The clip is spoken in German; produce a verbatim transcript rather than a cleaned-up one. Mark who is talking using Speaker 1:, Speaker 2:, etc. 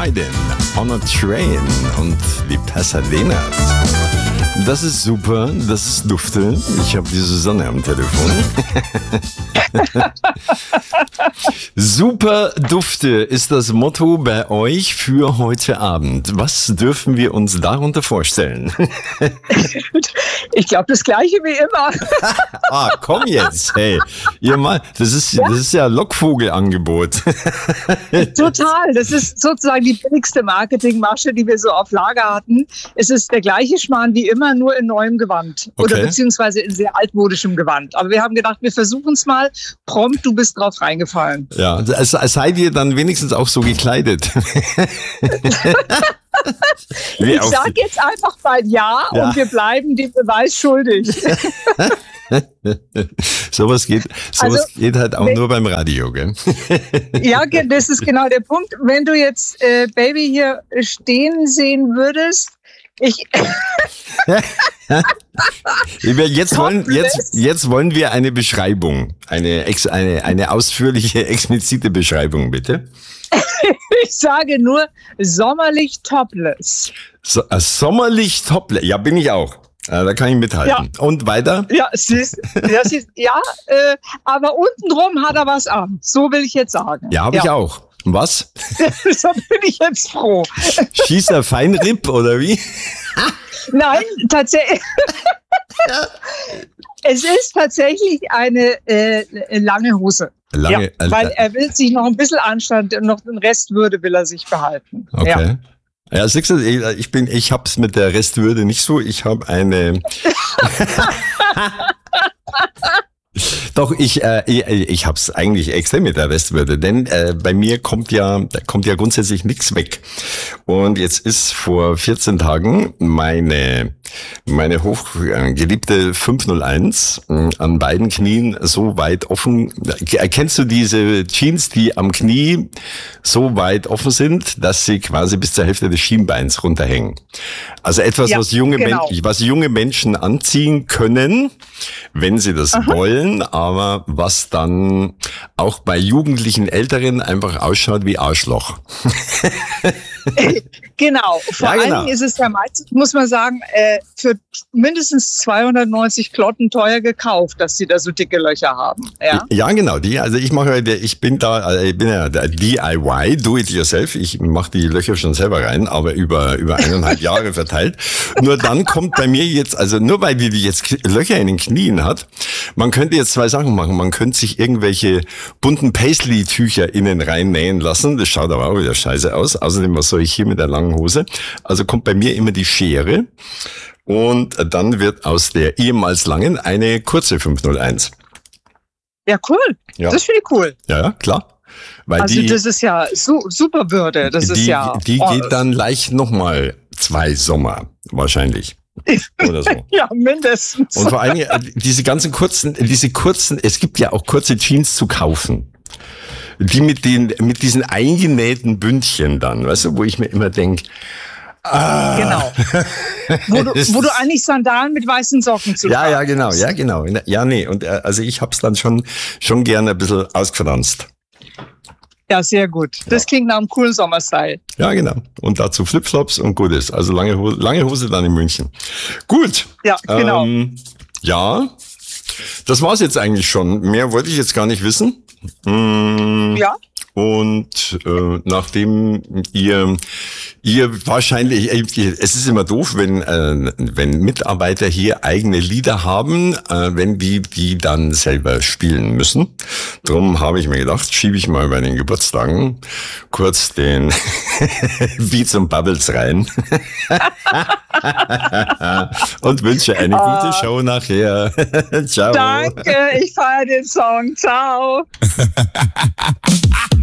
Speaker 1: Riding on a Train und die Pasadenas. Das ist super, das ist dufte. Ich habe die Susanne am Telefon. Super dufte ist das Motto bei euch für heute Abend. Was dürfen wir uns darunter vorstellen?
Speaker 2: Ich glaube, das Gleiche wie immer.
Speaker 1: Ah, komm jetzt, hey. Ihr mal, das ist, ja? das ist ja Lockvogelangebot.
Speaker 2: Total. Das ist sozusagen die billigste Marketingmasche, die wir so auf Lager hatten. Es ist der gleiche Schmarrn wie immer, nur in neuem Gewand. Okay. Oder beziehungsweise in sehr altmodischem Gewand. Aber wir haben gedacht, wir versuchen es mal. Prompt, du bist drauf reingefallen.
Speaker 1: Ja, es, seid ihr dann wenigstens auch so gekleidet?
Speaker 2: Ich sage jetzt einfach mal ja, ja und wir bleiben dem Beweis schuldig.
Speaker 1: Sowas geht, sowas also, geht halt auch wenn, nur beim Radio, gell?
Speaker 2: Ja, das ist genau der Punkt. Wenn du jetzt äh, Baby hier stehen sehen würdest, ich...
Speaker 1: jetzt, wollen, jetzt, jetzt wollen wir eine Beschreibung, eine, eine, eine ausführliche, explizite Beschreibung, bitte.
Speaker 2: Ich sage nur sommerlich topless.
Speaker 1: So, uh, sommerlich topless, ja, bin ich auch. Uh, da kann ich mithalten. Ja. Und weiter?
Speaker 2: Ja, siehst, ja, siehst, ja äh, aber untenrum hat er was an. So will ich jetzt sagen.
Speaker 1: Ja, habe ja. ich auch. Was?
Speaker 2: So bin ich jetzt froh.
Speaker 1: Schießt er Feinripp oder wie?
Speaker 2: Nein, tatsächlich. Es ist tatsächlich eine äh, lange Hose.
Speaker 1: Lange,
Speaker 2: ja, weil er will sich noch ein bisschen Anstand und noch den Restwürde will er sich behalten.
Speaker 1: Okay. Ja, ja siehst du, ich bin, ich hab's mit der Restwürde nicht so. Ich habe eine. Doch, ich, äh, ich, ich habe es eigentlich extrem mit der Restwürde, denn äh, bei mir kommt ja kommt ja grundsätzlich nichts weg. Und jetzt ist vor vierzehn Tagen meine meine hochgeliebte fünf null eins äh, an beiden Knien so weit offen. Erkennst du diese Jeans, die am Knie so weit offen sind, dass sie quasi bis zur Hälfte des Schienbeins runterhängen? Also etwas, ja, was junge genau. Menschen, was junge Menschen anziehen können, wenn sie das Aha. wollen, aber was dann auch bei jugendlichen Älteren einfach ausschaut wie Arschloch.
Speaker 2: Genau, vor ja, genau. allen Dingen ist es ja meistens, muss man sagen, äh, für mindestens zweihundertneunzig Klotten teuer gekauft, dass sie da so dicke Löcher haben. Ja,
Speaker 1: ja genau, die, also ich mache, ich bin da, ich bin ja der D I Y, do it yourself, ich mache die Löcher schon selber rein, aber über über eineinhalb Jahre verteilt. Nur dann kommt bei mir jetzt, also nur weil die, die jetzt Löcher in den Knien hat, man könnte jetzt zwei Sachen machen, man könnte sich irgendwelche bunten Paisley-Tücher innen rein nähen lassen, das schaut aber auch wieder scheiße aus, außerdem, was soll ich hier mit der langen Hose? Also kommt bei mir immer die Schere und dann wird aus der ehemals langen eine kurze fünf null eins.
Speaker 2: Ja, cool. Ja. Das finde ich cool.
Speaker 1: Ja, ja, klar. Weil
Speaker 2: also
Speaker 1: die,
Speaker 2: das ist ja su- super Würde. Das
Speaker 1: die,
Speaker 2: ist ja.
Speaker 1: Die
Speaker 2: oh,
Speaker 1: geht dann leicht nochmal zwei Sommer wahrscheinlich. Oder so.
Speaker 2: Ja, mindestens.
Speaker 1: Und vor allem diese ganzen kurzen, diese kurzen, es gibt ja auch kurze Jeans zu kaufen. Die mit den, mit diesen eingenähten Bündchen dann, weißt du, wo ich mir immer denke, ah.
Speaker 2: Genau. Wo du, wo du eigentlich Sandalen mit weißen Socken zu
Speaker 1: Ja, ja, genau, ja, genau. Ja, nee, und also ich hab's dann schon, schon gerne ein bisschen ausgefranst.
Speaker 2: Ja, sehr gut. Das ja. klingt nach einem coolen Sommerstyle.
Speaker 1: Ja, genau. Und dazu Flipflops und Gutes. Also lange Hose, lange Hose dann in München. Gut.
Speaker 2: Ja, genau.
Speaker 1: Ähm, ja, das war's jetzt eigentlich schon. Mehr wollte ich jetzt gar nicht wissen. Mm,
Speaker 2: ja.
Speaker 1: Und äh, nachdem ihr ihr wahrscheinlich, es ist immer doof, wenn äh, wenn Mitarbeiter hier eigene Lieder haben, äh, wenn die die dann selber spielen müssen. Drum habe ich mir gedacht, schiebe ich mal bei den Geburtstagen kurz den Beats und Bubbles rein und wünsche eine oh. gute Show nachher. Ciao.
Speaker 2: Danke, ich feiere den Song. Ciao.